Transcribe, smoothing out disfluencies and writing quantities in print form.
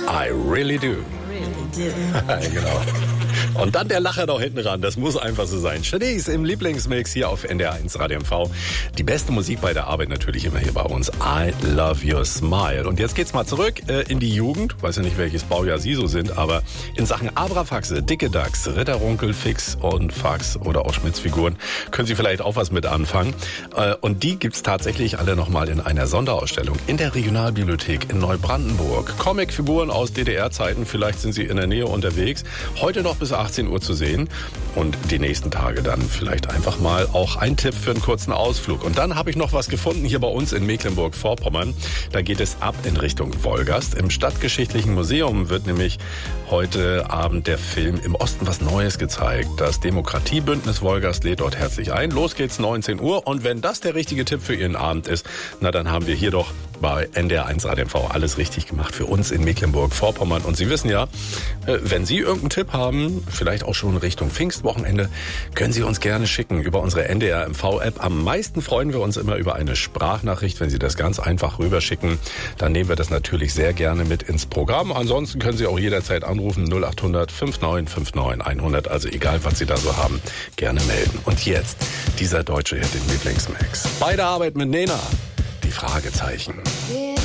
I really do. Genau. Und dann der Lacher noch hinten ran, das muss einfach so sein. Shanice im Lieblingsmix hier auf NDR1 Radio MV. Die beste Musik bei der Arbeit natürlich immer hier bei uns. I love your smile. Und jetzt geht's mal zurück in die Jugend. Weiß ja nicht, welches Baujahr Sie so sind, aber in Sachen Abrafaxe, Dicke Dachs, Ritterrunkel, Fix und Fax oder auch Schmitz-Figuren können Sie vielleicht auch was mit anfangen. Und die gibt's tatsächlich alle nochmal in einer Sonderausstellung in der Regionalbibliothek in Neubrandenburg. Comicfiguren aus DDR-Zeiten, vielleicht sind Sie in der Nähe unterwegs. Heute noch bis 18 Uhr zu sehen und die nächsten Tage dann vielleicht einfach mal auch ein Tipp für einen kurzen Ausflug. Und dann habe ich noch was gefunden hier bei uns in Mecklenburg-Vorpommern. Da geht es ab in Richtung Wolgast. Im Stadtgeschichtlichen Museum wird nämlich heute Abend der Film Im Osten was Neues gezeigt. Das Demokratiebündnis Wolgast lädt dort herzlich ein. Los geht's 19 Uhr. Und wenn das der richtige Tipp für Ihren Abend ist, na dann haben wir hier doch bei NDR1 Radio MV alles richtig gemacht für uns in Mecklenburg-Vorpommern. Und Sie wissen ja, wenn Sie irgendeinen Tipp haben, vielleicht auch schon Richtung Pfingstwochenende, können Sie uns gerne schicken über unsere NDR MV-App. Am meisten freuen wir uns immer über eine Sprachnachricht. Wenn Sie das ganz einfach rüberschicken, dann nehmen wir das natürlich sehr gerne mit ins Programm. Ansonsten können Sie auch jederzeit anrufen 0800 5959 100. Also egal, was Sie da so haben, gerne melden. Und jetzt dieser deutsche Hit, den Lieblingsmix. Bei der Arbeit mit Nena. Die Fragezeichen.